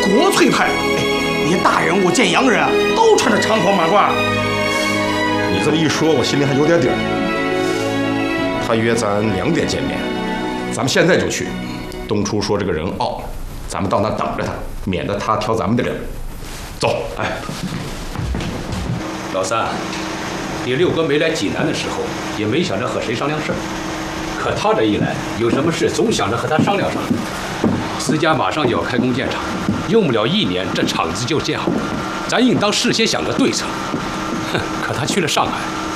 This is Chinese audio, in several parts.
国粹派，哎，那些大人物见洋人啊，都穿着长袍马褂。 你这么一说，我心里还有点底儿。他约咱2点见面，咱们现在就去。东初说这个人傲，咱们到那等着他，免得他挑咱们的人。走， 哎，老三，你六哥没来济南的时候，也没想着和谁商量事儿，可他这一来，有什么事总想着和他商量商量。自家马上就要开工建厂，用不了1年，这厂子就建好了，咱应当事先想个对策。哼，可他去了上海。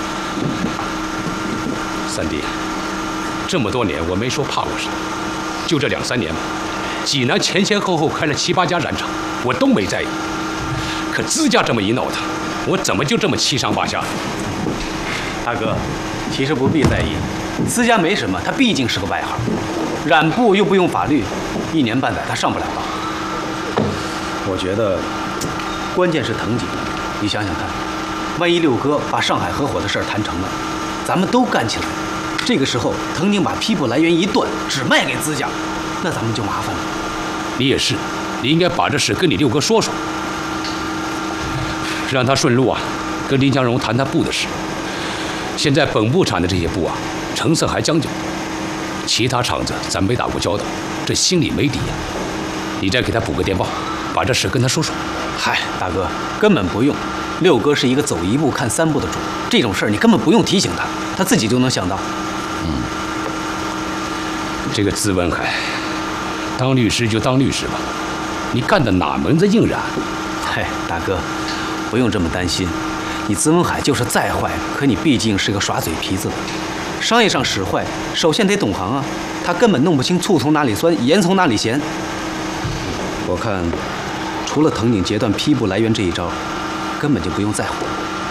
三弟，这么多年我没说怕过谁，就这2、3年吧，济南前前后后开了7、8家染厂，我都没在意。可资家这么一闹腾，我怎么就这么七上八下的？ 大哥，其实不必在意，资家没什么，他毕竟是个外行，染布又不用法律，1年半载他上不了当。我觉得关键是藤井，你想想看，万一六哥把上海合伙的事儿谈成了，咱们都干起来，这个时候藤井把批布来源一断，只卖给资家，那咱们就麻烦了。 你也是，你应该把这事跟你六哥说说，让他顺路啊，跟林江荣谈谈布的事。现在本部产的这些布啊，成色还将就，其他厂子咱没打过交道，这心里没底呀。你再给他补个电报，把这事跟他说说。 嗨，大哥，根本不用。六哥是一个走1步看3步的主，这种事儿你根本不用提醒他，他自己就能想到。 这个资文海，当律师就当律师吧，你干的哪门子硬染？ 嗨，大哥，不用这么担心。你资文海就是再坏，可你毕竟是个耍嘴皮子的，商业上使坏，首先得懂行啊。他根本弄不清醋从哪里酸，盐从哪里咸。我看，除了藤井截断批布来源这一招，根本就不用在乎。